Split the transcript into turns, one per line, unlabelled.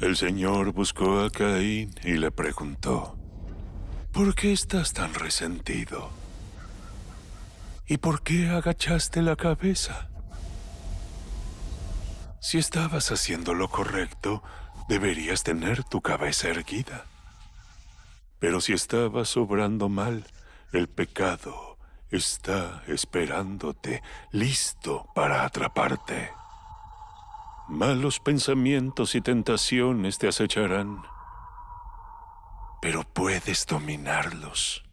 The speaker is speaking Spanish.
El Señor buscó a Caín y le preguntó, ¿por qué estás tan resentido? ¿Y por qué agachaste la cabeza? Si estabas haciendo lo correcto, deberías tener tu cabeza erguida. Pero si estabas obrando mal, el pecado está esperándote, listo para atraparte. Malos pensamientos y tentaciones te acecharán, pero puedes dominarlos.